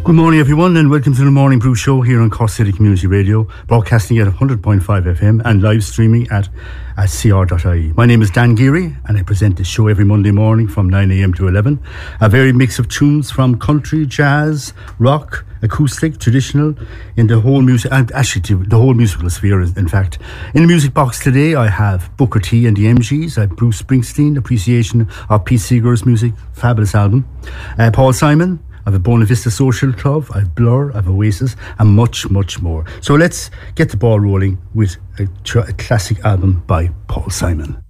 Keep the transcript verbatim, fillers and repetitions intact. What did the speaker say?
Good morning, everyone, and welcome to the Morning Brew Show here on Cork City Community Radio, broadcasting at one hundred point five F M and live streaming at, at c r dot i e. My name is Dan Geary, and I present this show every Monday morning from nine a m to eleven. A varied mix of tunes from country, jazz, rock, acoustic, traditional, in the whole music, and actually the whole musical sphere, in fact. In the music box today, I have Booker T and the M Gs, I have Bruce Springsteen, appreciation of Pete Seeger's music, fabulous album. Uh, Paul Simon, I have a Bona Vista Social Club, I have Blur, I have Oasis, and much, much more. So let's get the ball rolling with a, tr- a classic album by Paul Simon.